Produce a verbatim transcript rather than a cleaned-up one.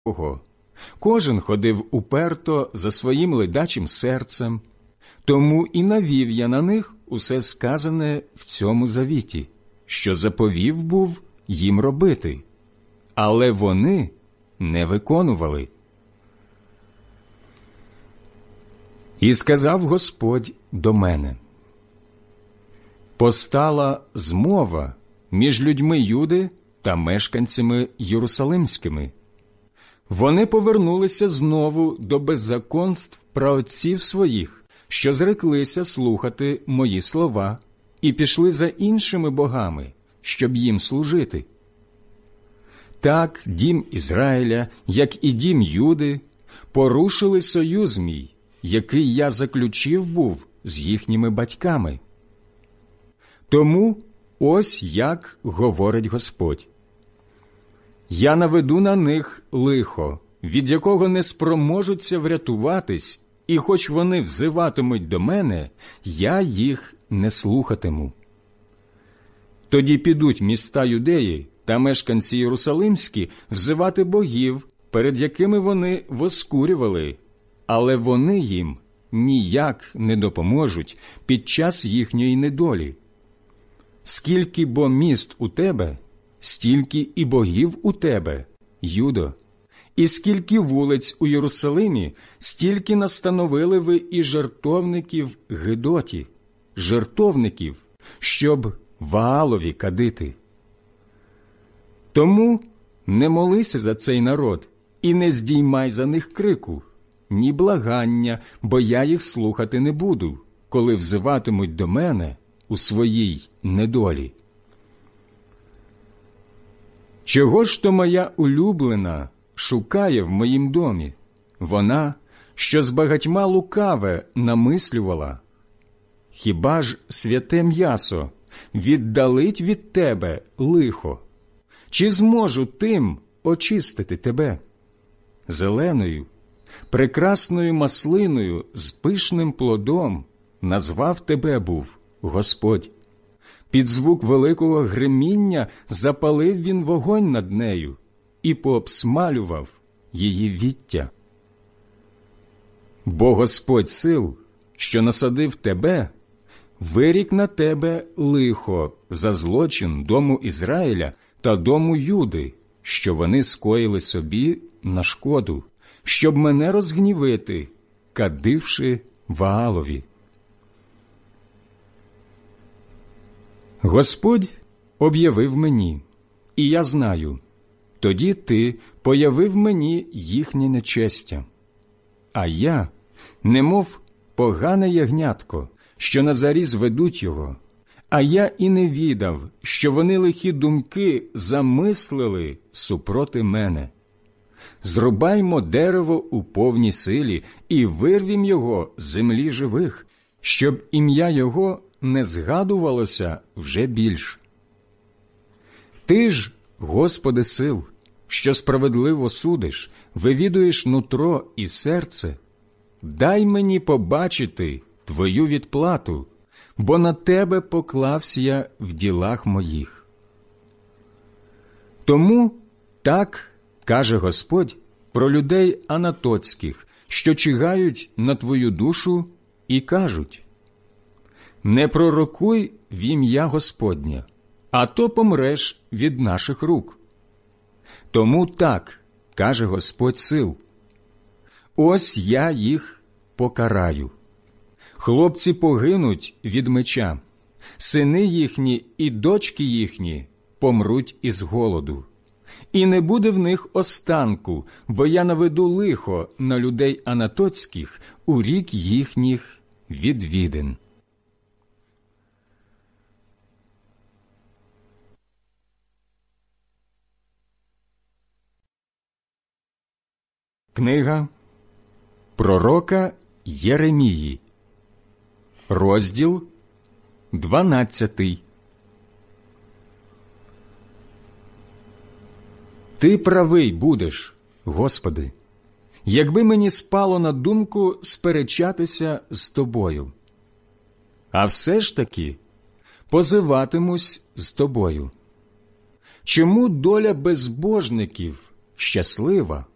Кожен ходив уперто за своїм ледачим серцем. Тому і навів я на них усе сказане в цьому завіті, що заповів був їм робити, але вони не виконували. І сказав Господь до мене: постала змова між людьми Юди та мешканцями Єрусалимськими. Вони повернулися знову до беззаконств праотців своїх, що зреклися слухати мої слова, і пішли за іншими богами, щоб їм служити. Так дім Ізраїля, як і дім Юди, порушили союз мій, який я заключив був з їхніми батьками. Тому ось як говорить Господь: я наведу на них лихо, від якого не спроможуться врятуватись, і хоч вони взиватимуть до мене, я їх не слухатиму. Тоді підуть міста Юдеї та мешканці Єрусалимські взивати богів, перед якими вони воскурювали, але вони їм ніяк не допоможуть під час їхньої недолі. Скільки бо міст у тебе, стільки і богів у тебе, Юдо, і скільки вулиць у Єрусалимі, стільки настановили ви і жертовників Гидоті, жертовників, щоб Ваалові кадити. Тому не молися за цей народ і не здіймай за них крику, ні благання, бо я їх слухати не буду, коли взиватимуть до мене у своїй недолі. Чого ж то моя улюблена шукає в моїм домі? Вона, що з багатьма лукаве намислювала. Хіба ж святе м'ясо віддалить від тебе лихо? Чи зможу тим очистити тебе? Зеленою, прекрасною маслиною з пишним плодом назвав тебе був Господь. Під звук великого гриміння запалив він вогонь над нею і пообсмалював її віття. Бо Господь сил, що насадив тебе, вирік на тебе лихо за злочин дому Ізраїля та дому Юди, що вони скоїли собі на шкоду, щоб мене розгнівити, кадивши Ваалові. Господь об'явив мені, і я знаю, тоді ти появив мені їхнє нечестя. А я, немов погане ягнятко, що на заріз ведуть його, а я і не відав, що вони лихі думки замислили супроти мене. Зрубаймо дерево у повній силі і вирвім його з землі живих, щоб ім'я його не згадувалося вже більш. Ти ж, Господи сил, що справедливо судиш, вивідуєш нутро і серце, дай мені побачити твою відплату, бо на тебе поклався я в ділах моїх. Тому так каже Господь про людей анатотських, що чигають на твою душу і кажуть: не пророкуй в ім'я Господнє, а то помреш від наших рук. Тому так каже Господь сил: ось я їх покараю. Хлопці погинуть від меча, сини їхні і дочки їхні помруть із голоду. І не буде в них останку, бо я наведу лихо на людей анатотських у рік їхніх відвідин. Книга пророка Єремії, розділ дванадцятий. Ти правий будеш, Господи, якби мені спало на думку сперечатися з Тобою. А все ж таки позиватимусь з Тобою. Чому доля безбожників щаслива,